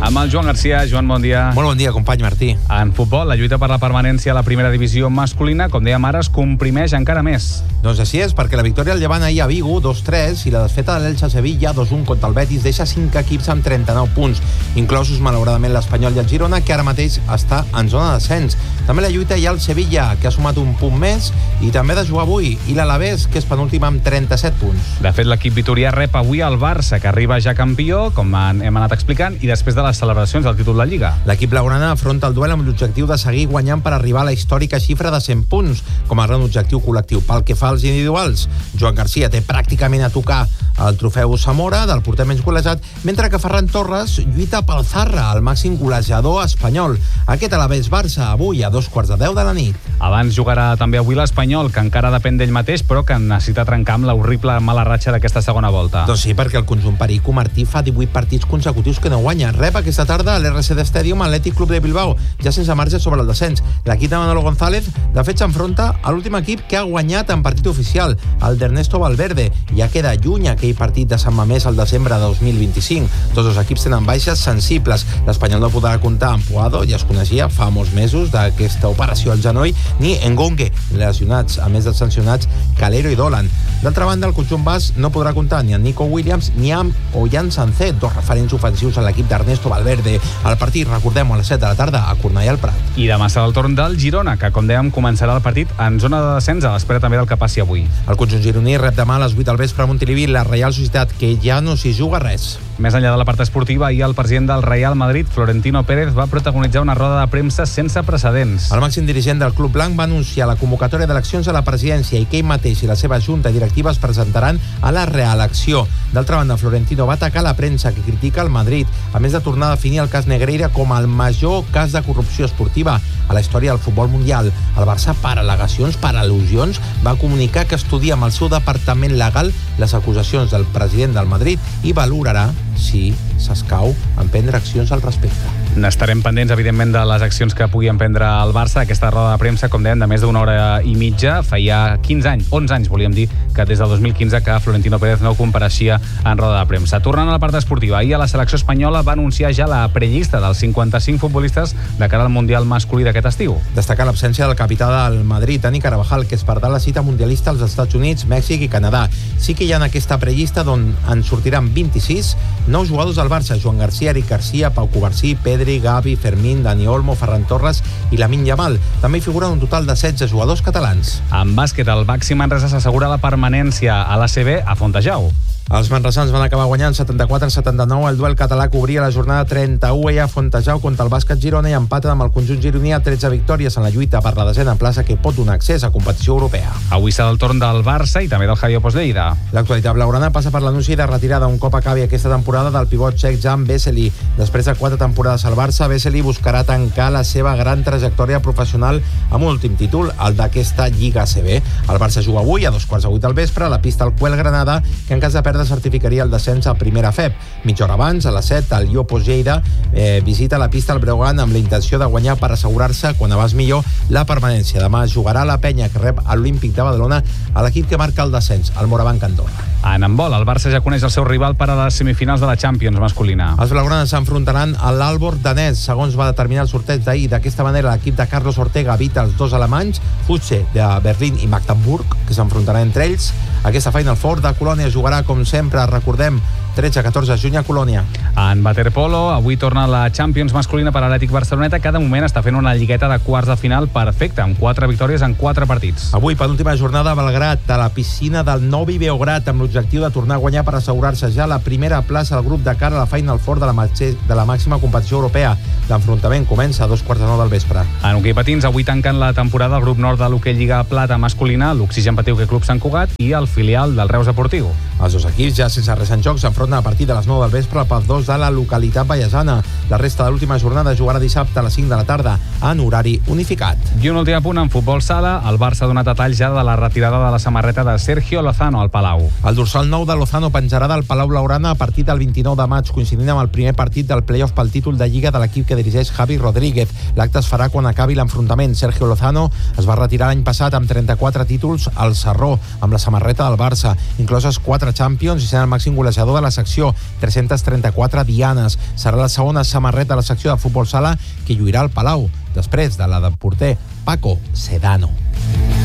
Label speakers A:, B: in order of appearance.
A: Amb el Joan Garcia. Joan, bon dia.
B: Molt bon dia, company Martí.
A: En futbol, la lluita per la permanència a la primera divisió masculina, com dèiem ara, es comprimeix encara més.
B: Doncs així és, perquè la victòria al Llevant ahir a Vigo, 2-3, i la desfeta de l'Elche a Sevilla, 2-1 contra el Betis, deixa 5 equips amb 39 punts, inclosos malauradament l'Espanyol i el Girona, que ara mateix està en zona de descens. També la lluita hi ha el Sevilla, que ha sumat un punt més, i també de jugar avui, i l'Alavés, que és penúltim amb 37 punts.
A: De fet, l'equip vitorià rep avui el Barça, que arriba ja campió, com hem anat explicant, i després de les celebracions del títol de Lliga.
B: L'equip blaugrana afronta el duel amb l'objectiu de seguir guanyant per arribar a la històrica xifra de 100 punts, com a gran objectiu col·lectiu. Pel que fa als individuals, Joan Garcia té pràcticament a tocar el trofeu Zamora del porter menys golejat, mentre que Ferran Torres lluita pel Zarra, el màxim golejador espanyol. Aquest Alavés Barça avui a 2:15 de la nit.
A: Abans jugarà també avui l'Espanyol, que encara depèn d'ell mateix, però que necessita trencar amb l'horrible mala ratxa d'aquesta segona volta.
B: Doncs sí, perquè el conjunt perico Martí fa 18 partits consecutius que no guanya. Rep aquesta tarda a l'RCD Stadium Atlètic Club de Bilbao, ja sense marge sobre el descens. L'equip de Manolo González, de fet, s'enfronta a l'últim equip que ha guanyat en partit oficial, el d'Ernesto Valverde. Ja queda lluny aquell partit de Sant Mamés al desembre de 2025. Tots els equips tenen baixes sensibles. L'Espanyol no podrà comptar amb Puado, ja es coneixia fa molts mesos d'aquesta operació al genoll, ni Engongue, lesionats, a més dels sancionats Calero i Dolan. D'altra banda, el conjunt basc no podrà comptar ni amb Nico Williams ni amb Ollán Sancet, dos referents ofensius a l'equip d'Ernesto Valverde. El partit, recordem-ho, a les 7 de la tarda a Cornellà al Prat.
A: I demà serà el torn del Girona, que, com dèiem, començarà el partit en zona de descens, a l'espera també del que passi avui.
B: El conjunt gironí rep demà a les 8 del vespre a Montilivi la Reial Societat, que ja no s'hi juga res.
A: Més enllà de la part esportiva, ahir el president del Real Madrid, Florentino Pérez, va protagonitzar una roda de premsa sense precedents.
B: El màxim dirigent del club blanc va anunciar la convocatòria d'eleccions a la presidència i que ell mateix i la seva junta directiva es presentaran a la reelecció. D'altra banda, Florentino va atacar la premsa que critica el Madrid, a més de tornar a definir el cas Negreira com el major cas de corrupció esportiva a la història del futbol mundial. El Barça, per al·legacions, per al·lusions, va comunicar que estudia amb el seu departament legal les acusacions del president del Madrid i valorarà si s'escau emprendre accions al respecte.
A: N'estarem pendents, evidentment, de les accions que pugui emprendre el Barça. Aquesta roda de premsa, com dèiem, de més d'una hora i mitja. Feia 15 anys, 11 anys, volíem dir, que des del 2015 que Florentino Pérez no compareixia en roda de premsa. Tornant a la part esportiva, ahir a la selecció espanyola va anunciar ja la prellista dels 55 futbolistes de cara al Mundial masculí d'aquest estiu.
B: Destacar l'absència del capità del Madrid, Dani Carvajal, que es perdrà la cita mundialista als Estats Units, Mèxic i Canadà. Sí que hi ha en aquesta prellista d'on en sortiran 26 nous jugadors del Barça: Joan Garcia, Eric Garcia, Pau Cubarsí, Pedri, Gavi, Fermín, Dani Olmo, Ferran Torres i Lamine Yamal. També hi figuren un total de 16 jugadors catalans.
A: En bàsquet, el Baxi Manresa s'assegura la permanència a l'ACB a Fontejau.
B: Els manresans van acabar guanyant 74-79 el duel català que obria la jornada 31 a Fontejau contra el Bàsquet Girona i empaten amb el conjunt gironí a 13 victòries en la lluita per la desena plaça que pot donar accés a competició europea.
A: Avui serà el torn del Barça i també del Javier Lleida.
B: L'actualitat blaugrana passa per l'anunci de retirada un cop acabi aquesta temporada del pivot txec Jan Vesely. Després de 4 temporades al Barça, Vesely buscarà tancar la seva gran trajectòria professional amb un últim títol, el d'aquesta Lliga ACB. El Barça juga avui a 2:15 del vespre a la pista al Cuel Granada, que en cas de perdre certificaria el descens a primera FEP. Mitja hora abans, a les 7, el Iopos Lleida visita la pista al Breogán amb la intenció de guanyar per assegurar-se, quan abans millor, la permanència. Demà jugarà la penya que rep a l'Olímpic de Badalona a l'equip que marca el descens, el Morabanc Andorra.
A: En handbol, el Barça ja coneix el seu rival per a les semifinals de la Champions masculina.
B: Els blaugranes s'enfrontaran a l'Aalborg danès, segons va determinar el sorteig d'ahir. D'aquesta manera, l'equip de Carlos Ortega evita els dos alemanys, Futse de Berlín i Magdeburg, que s'enfrontaran entre ells. Aquesta Final Four de Colònia jugarà, com sempre, recordem, 13-14 de juny a Colònia.
A: En waterpolo, avui torna la Champions masculina per a l'Atlètic Barceloneta. Cada moment està fent una lligueta de quarts de final perfecta, amb 4 victòries en 4 partits.
B: Avui, penúltima jornada a Belgrat, a la piscina del Novi Beograd, amb l'objectiu de tornar a guanyar per assegurar-se ja la primera plaça al grup de cara a la Final Four de la màxima competició europea. L'enfrontament comença a 2:15 del vespre.
A: En hoquei patins, avui tanquen la temporada el grup nord de l'hoquei Lliga Plata masculina, l'Oxigen Patiuque Club Sant Cugat i el filial del Reus Deportiu.
B: Els dos equips, ja sense res en joc, s'enfronten a partir de les 9 del vespre al PAF 2 de la localitat vallesana. La resta de l'última jornada jugarà dissabte a les 5 de la tarda en horari unificat.
A: I un últim apunt en futbol sala, el Barça ha donat detalls ja de la retirada de la samarreta de Sergio Lozano al Palau.
B: El dorsal 9 de Lozano penjarà del Palau Blaugrana a partir del 29 de maig, coincidint amb el primer partit del play-off pel títol de Lliga de l'equip que dirigeix Javi Rodríguez. L'acte es farà quan acabi l'enfrontament. Sergio Lozano es va retirar l'any passat amb 34 títols al Sarró, amb la samarreta del Barça, incloses 4 Champions i sent el màxim golejador de la secció, 334 dianes. Serà la segona samarreta a la secció de futbol sala que lluirà al Palau, després de la del porter Paco Sedano.